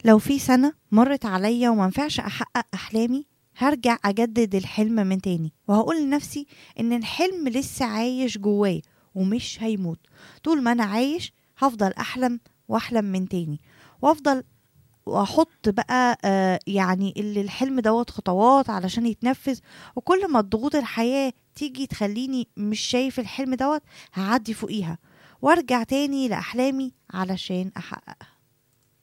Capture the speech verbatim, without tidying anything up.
لو في سنة مرت عليا ومنفعش أحقق أحلامي، هرجع أجدد الحلم من تاني وهقول لنفسي إن الحلم لسه عايش جواي ومش هيموت. طول ما أنا عايش هفضل أحلم وأحلم من تاني، وأفضل واحط بقى آه يعني اللي الحلم دوت خطوات علشان يتنفذ. وكل ما الضغوط الحياة تيجي تخليني مش شايف الحلم دوت، هعدي فوقيها وارجع تاني لأحلامي علشان أحققها.